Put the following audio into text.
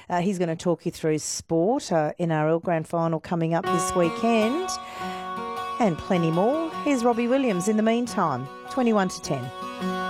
He's going to talk you through sport, NRL Grand Final coming up this weekend, and plenty more. Here's Robbie Williams in the meantime, 21 to 10.